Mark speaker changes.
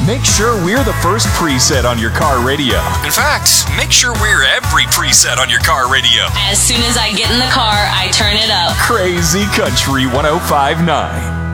Speaker 1: make sure we're the first preset on your car radio. In fact, make sure we're every preset on your car radio.
Speaker 2: As soon as I get in the car, I turn it up.
Speaker 1: Crazy Country 105.9.